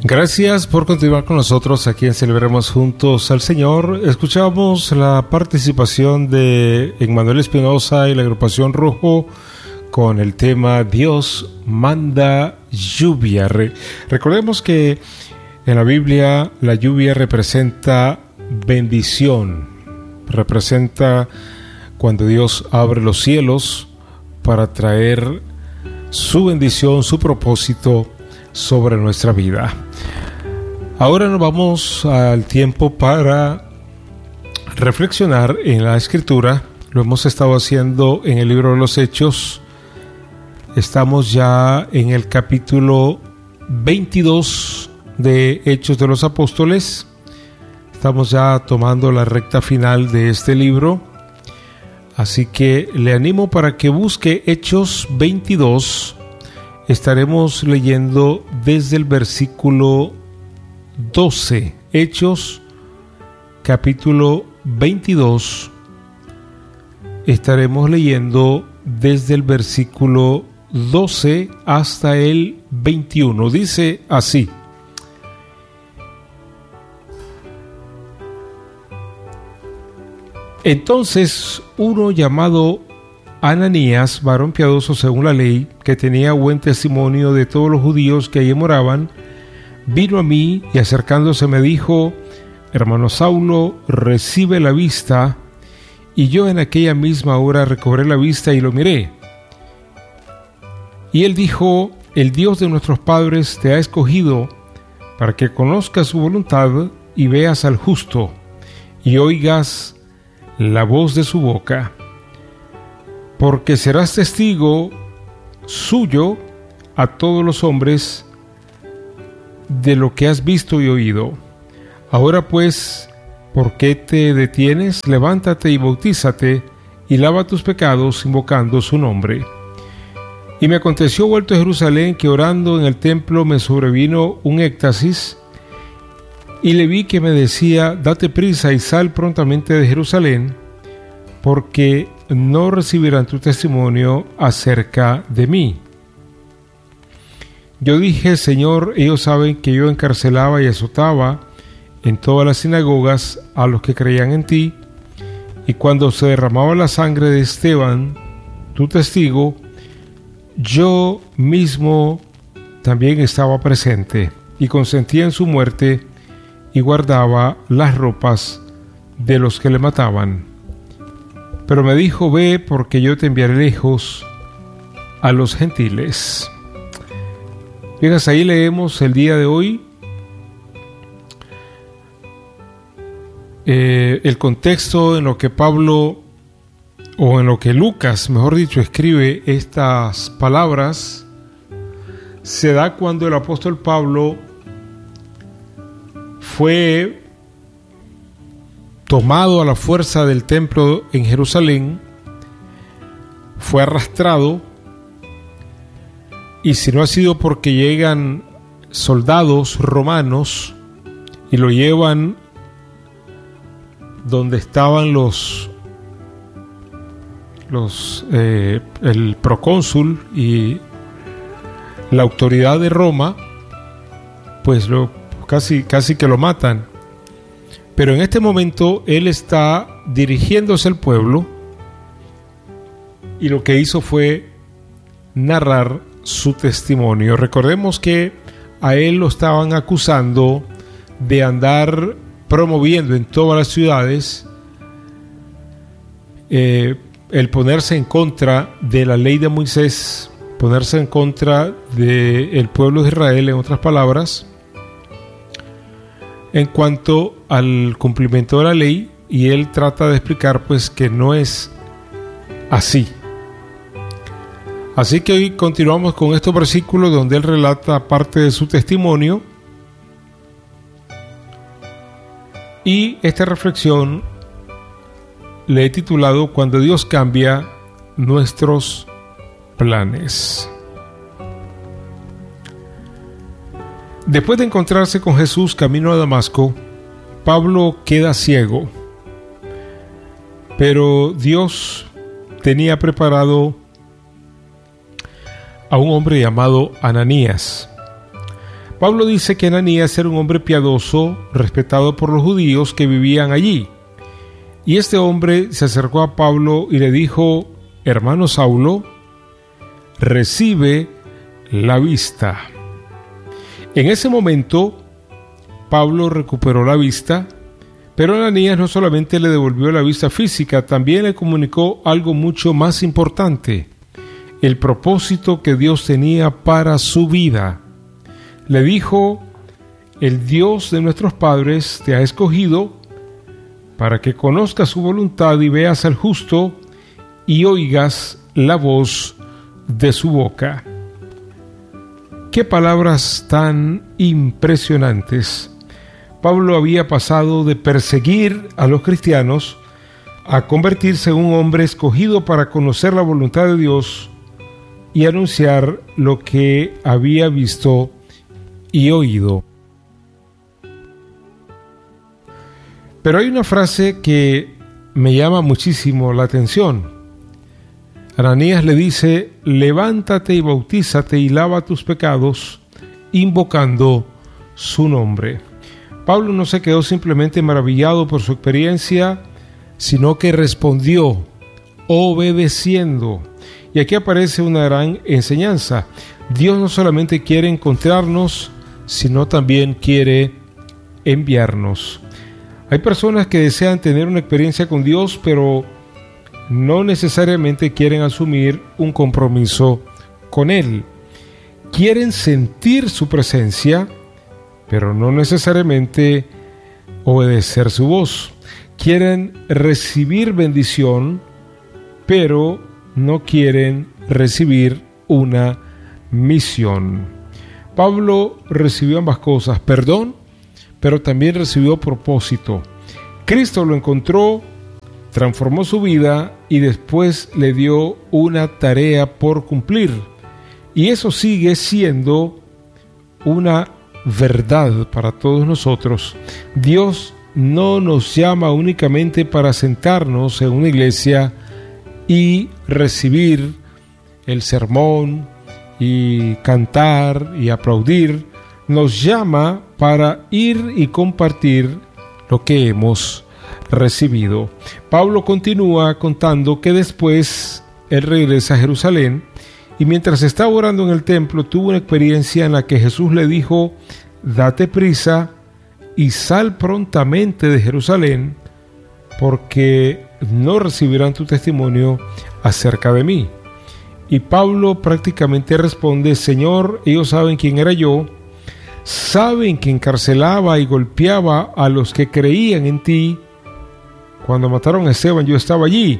Gracias por continuar con nosotros aquí en Celebremos Juntos al Señor. Escuchamos la participación de Emmanuel Espinosa y la agrupación Rojo con el tema Dios manda lluvia. Recordemos que en la Biblia la lluvia representa bendición, representa cuando Dios abre los cielos para traer su bendición, su propósito sobre nuestra vida. Ahora nos vamos al tiempo para reflexionar en la Escritura. Lo hemos estado haciendo en el libro de los Hechos. Estamos ya en el capítulo 22 de Hechos de los Apóstoles. Estamos ya tomando la recta final de este libro. Así que le animo para que busque Hechos 22. Estaremos leyendo desde el versículo 12. Hechos, capítulo 22. Estaremos leyendo desde el versículo 12 hasta el 21. Dice así: Entonces uno llamado Ananías, varón piadoso según la ley, que tenía buen testimonio de todos los judíos que allí moraban, vino a mí y acercándose me dijo: Hermano Saulo, recibe la vista. Y yo en aquella misma hora recobré la vista y lo miré. Y él dijo: El Dios de nuestros padres te ha escogido para que conozcas su voluntad y veas al justo y oigas la voz de su boca, porque serás testigo suyo a todos los hombres de lo que has visto y oído. Ahora pues, ¿por qué te detienes? Levántate y bautízate y lava tus pecados invocando su nombre. Y me aconteció vuelto a Jerusalén que orando en el templo me sobrevino un éxtasis y le vi que me decía: date prisa y sal prontamente de Jerusalén, porque no recibirán tu testimonio acerca de mí. Yo dije: Señor, ellos saben que yo encarcelaba y azotaba en todas las sinagogas a los que creían en ti, y cuando se derramaba la sangre de Esteban, tu testigo, yo mismo también estaba presente, y consentía en su muerte, y guardaba las ropas de los que le mataban. Pero me dijo: ve, porque yo te enviaré lejos a los gentiles. Fíjense, ahí leemos el día de hoy el contexto en lo que Pablo, o en lo que Lucas, mejor dicho, escribe estas palabras. Se da cuando el apóstol Pablo fue tomado a la fuerza del templo en Jerusalén, fue arrastrado, y si no ha sido porque llegan soldados romanos y lo llevan donde estaban el procónsul y la autoridad de Roma, pues casi que lo matan. Pero en este momento él está dirigiéndose al pueblo, y lo que hizo fue narrar su testimonio. Recordemos que a él lo estaban acusando de andar promoviendo en todas las ciudades el ponerse en contra de la ley de Moisés, ponerse en contra del pueblo de Israel, en otras palabras, en cuanto al cumplimiento de la ley. Y él trata de explicar pues que no es así. Así que hoy continuamos con estos versículos donde él relata parte de su testimonio, y esta reflexión le he titulado: Cuando Dios cambia nuestros planes. Después de encontrarse con Jesús camino a Damasco, Pablo queda ciego, pero Dios tenía preparado a un hombre llamado Ananías Pablo dice que Ananías era un hombre piadoso, respetado por los judíos que vivían allí. Y este hombre se acercó a Pablo y le dijo: hermano Saulo, recibe la vista. En ese momento, Pablo recuperó la vista, pero Ananías no solamente le devolvió la vista física, también le comunicó algo mucho más importante: el propósito que Dios tenía para su vida. Le dijo: el Dios de nuestros padres te ha escogido para que conozcas su voluntad y veas al justo y oigas la voz de su boca. ¡Qué palabras tan impresionantes! Pablo había pasado de perseguir a los cristianos a convertirse en un hombre escogido para conocer la voluntad de Dios y anunciar lo que había visto y oído. Pero hay una frase que me llama muchísimo la atención. Ananías le dice: levántate y bautízate y lava tus pecados, invocando su nombre. Pablo no se quedó simplemente maravillado por su experiencia, sino que respondió obedeciendo. Y aquí aparece una gran enseñanza. Dios no solamente quiere encontrarnos, sino también quiere enviarnos. Hay personas que desean tener una experiencia con Dios, pero no necesariamente quieren asumir un compromiso con Él. Quieren sentir su presencia, pero no necesariamente obedecer su voz. Quieren recibir bendición, pero no quieren recibir una misión. Pablo recibió ambas cosas: perdón, pero también recibió propósito. Cristo lo encontró, transformó su vida y después le dio una tarea por cumplir. Y eso sigue siendo una verdad para todos nosotros. Dios no nos llama únicamente para sentarnos en una iglesia y recibir el sermón y cantar y aplaudir. Nos llama para ir y compartir lo que hemos recibido. Pablo continúa contando que después él regresa a Jerusalén y mientras estaba orando en el templo tuvo una experiencia en la que Jesús le dijo: date prisa y sal prontamente de Jerusalén, porque no recibirán tu testimonio acerca de mí. Y Pablo prácticamente responde: Señor, ellos saben quién era yo, saben que encarcelaba y golpeaba a los que creían en ti. Cuando mataron a Esteban yo estaba allí.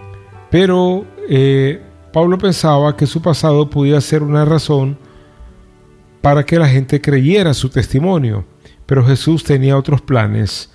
Pero Pablo pensaba que su pasado podía ser una razón para que la gente creyera su testimonio. Pero Jesús tenía otros planes.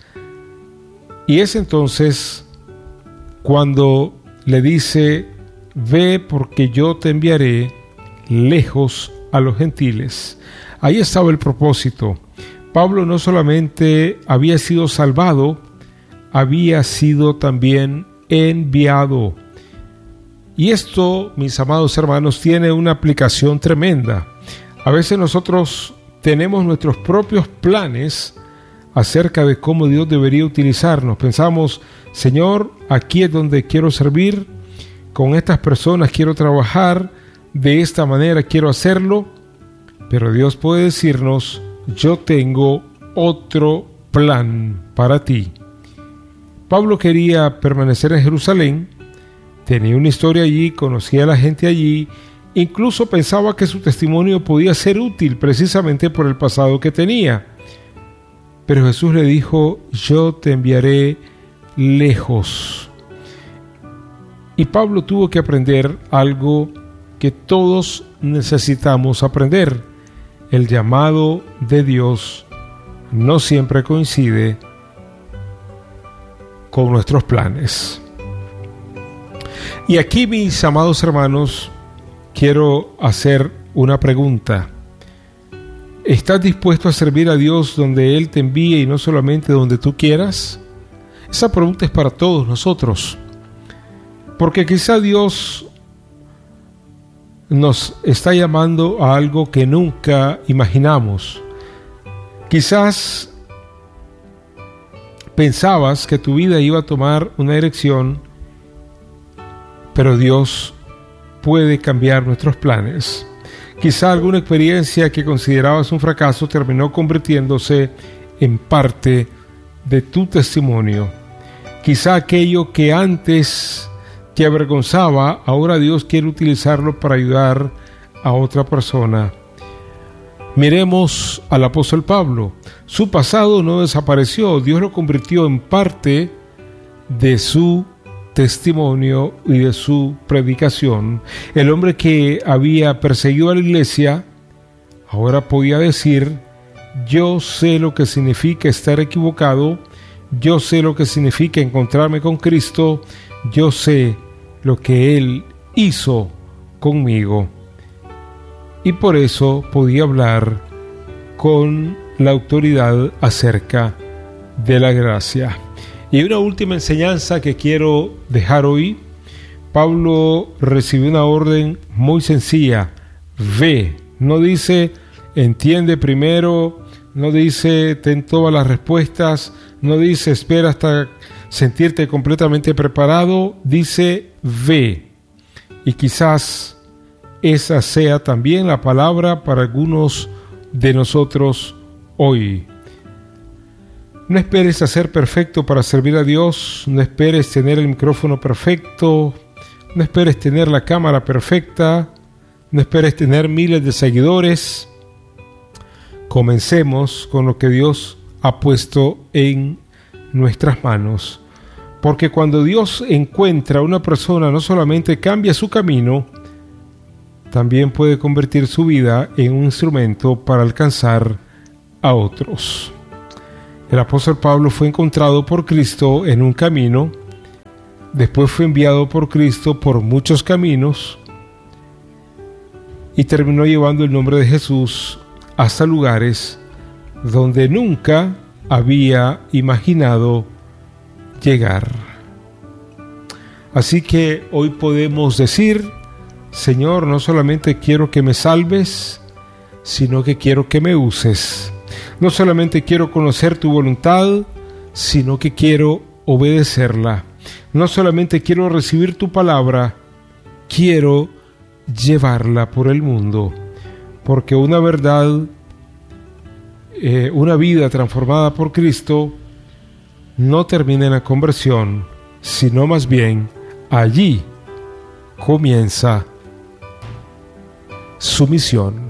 Y es entonces cuando le dice: ve, porque yo te enviaré lejos a los gentiles. Ahí estaba el propósito. Pablo no solamente había sido salvado, había sido también enviado. Y esto, mis amados hermanos, tiene una aplicación tremenda. A veces nosotros tenemos nuestros propios planes acerca de cómo Dios debería utilizarnos. Pensamos: Señor, aquí es donde quiero servir, con estas personas quiero trabajar, de esta manera quiero hacerlo. Pero Dios puede decirnos: yo tengo otro plan para ti. Pablo quería permanecer en Jerusalén, tenía una historia allí, conocía a la gente allí, incluso pensaba que su testimonio podía ser útil precisamente por el pasado que tenía. Pero Jesús le dijo: yo te enviaré lejos. Y Pablo tuvo que aprender algo que todos necesitamos aprender. El llamado de Dios no siempre coincide con nuestros planes. Y aquí, mis amados hermanos, quiero hacer una pregunta. ¿Estás dispuesto a servir a Dios donde Él te envíe y no solamente donde tú quieras? Esa pregunta es para todos nosotros. Porque quizá Dios nos está llamando a algo que nunca imaginamos. Quizás pensabas que tu vida iba a tomar una dirección, pero Dios puede cambiar nuestros planes. Quizá alguna experiencia que considerabas un fracaso terminó convirtiéndose en parte de tu testimonio. Quizá aquello que antes te avergonzaba, ahora Dios quiere utilizarlo para ayudar a otra persona. Miremos al apóstol Pablo. Su pasado no desapareció, Dios lo convirtió en parte de su testimonio y de su predicación. El hombre que había perseguido a la iglesia ahora podía decir: yo sé lo que significa estar equivocado, yo sé lo que significa encontrarme con Cristo, yo sé lo que Él hizo conmigo. Y por eso podía hablar con la autoridad acerca de la gracia. Y una última enseñanza que quiero dejar hoy. Pablo recibió una orden muy sencilla: ve. No dice entiende primero, no dice ten todas las respuestas, no dice espera hasta sentirte completamente preparado, dice ve. Y quizás esa sea también la palabra para algunos de nosotros hoy. No esperes a ser perfecto para servir a Dios, no esperes tener el micrófono perfecto, no esperes tener la cámara perfecta, no esperes tener miles de seguidores. Comencemos con lo que Dios ha puesto en nuestras manos, porque cuando Dios encuentra a una persona, no solamente cambia su camino, también puede convertir su vida en un instrumento para alcanzar a otros. El apóstol Pablo fue encontrado por Cristo en un camino, después fue enviado por Cristo por muchos caminos y terminó llevando el nombre de Jesús hasta lugares donde nunca había imaginado llegar. Así que hoy podemos decir: Señor, no solamente quiero que me salves, sino que quiero que me uses. No solamente quiero conocer tu voluntad, sino que quiero obedecerla. No solamente quiero recibir tu palabra, quiero llevarla por el mundo. Porque una verdad, una vida transformada por Cristo, no termina en la conversión, sino más bien allí comienza su misión.